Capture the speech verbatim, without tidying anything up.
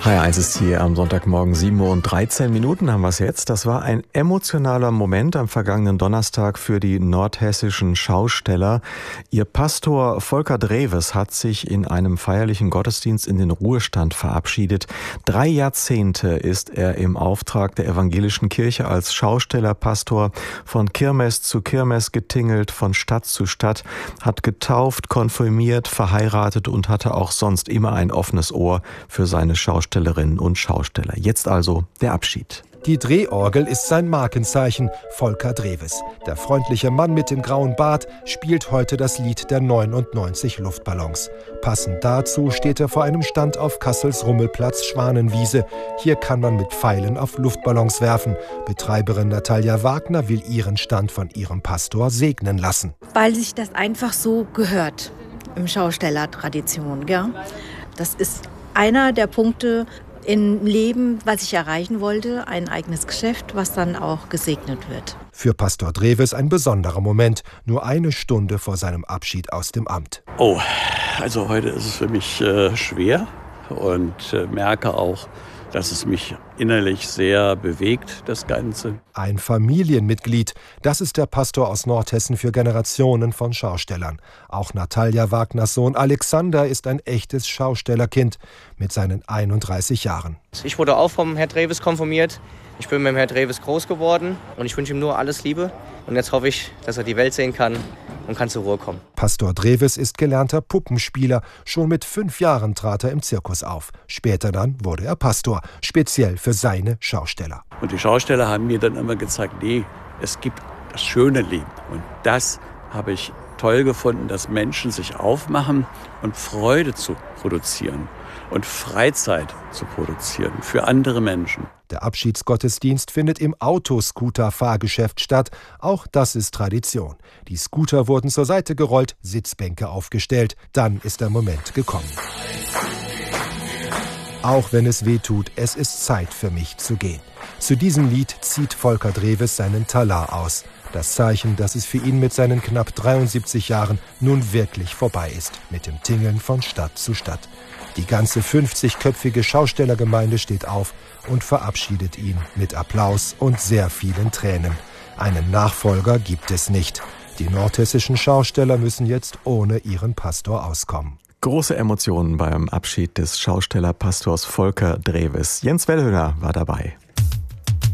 H R eins ist hier am Sonntagmorgen, sieben Uhr und dreizehn Minuten haben wir es jetzt. Das war ein emotionaler Moment am vergangenen Donnerstag für die nordhessischen Schausteller. Ihr Pastor Volker Dreves hat sich in einem feierlichen Gottesdienst in den Ruhestand verabschiedet. Drei Jahrzehnte ist er im Auftrag der evangelischen Kirche als Schaustellerpastor von Kirmes zu Kirmes getingelt, von Stadt zu Stadt, hat getauft, konfirmiert, verheiratet und hatte auch sonst immer ein offenes Ohr für seine Schausteller. Schaustellerinnen und Schausteller. Jetzt also der Abschied. Die Drehorgel ist sein Markenzeichen, Volker Dreves. Der freundliche Mann mit dem grauen Bart spielt heute das Lied der neunundneunzig Luftballons. Passend dazu steht er vor einem Stand auf Kassels Rummelplatz Schwanenwiese. Hier kann man mit Pfeilen auf Luftballons werfen. Betreiberin Natalia Wagner will ihren Stand von ihrem Pastor segnen lassen. Weil sich das einfach so gehört im Schaustellertradition. Gell? Das ist einer der Punkte im Leben, was ich erreichen wollte, ein eigenes Geschäft, was dann auch gesegnet wird. Für Pastor Dreves ein besonderer Moment, nur eine Stunde vor seinem Abschied aus dem Amt. Oh, also heute ist es für mich äh, schwer und äh, merke auch, dass es mich innerlich sehr bewegt, das Ganze. Ein Familienmitglied, das ist der Pastor aus Nordhessen für Generationen von Schaustellern. Auch Natalia Wagners Sohn Alexander ist ein echtes Schaustellerkind mit seinen einunddreißig Jahren. Ich wurde auch vom Herrn Dreves konfirmiert. Ich bin mit dem Herrn Dreves groß geworden und ich wünsche ihm nur alles Liebe. Und jetzt hoffe ich, dass er die Welt sehen kann und kann zur Ruhe kommen. Pastor Dreves ist gelernter Puppenspieler. Schon mit fünf Jahren trat er im Zirkus auf. Später dann wurde er Pastor, speziell für seine Schausteller. Und die Schausteller haben mir dann immer gezeigt, nee, es gibt das schöne Leben. Und das habe ich toll gefunden, dass Menschen sich aufmachen und Freude zu produzieren und Freizeit zu produzieren für andere Menschen. Der Abschiedsgottesdienst findet im Autoscooter-Fahrgeschäft statt. Auch das ist Tradition. Die Scooter wurden zur Seite gerollt, Sitzbänke aufgestellt. Dann ist der Moment gekommen. Auch wenn es weh tut, es ist Zeit für mich zu gehen. Zu diesem Lied zieht Volker Dreves seinen Talar aus. Das Zeichen, dass es für ihn mit seinen knapp dreiundsiebzig Jahren nun wirklich vorbei ist, mit dem Tingeln von Stadt zu Stadt. Die ganze fünfzigköpfige Schaustellergemeinde steht auf und verabschiedet ihn mit Applaus und sehr vielen Tränen. Einen Nachfolger gibt es nicht. Die nordhessischen Schausteller müssen jetzt ohne ihren Pastor auskommen. Große Emotionen beim Abschied des Schaustellerpastors Volker Dreves. Jens Wellhöhner war dabei.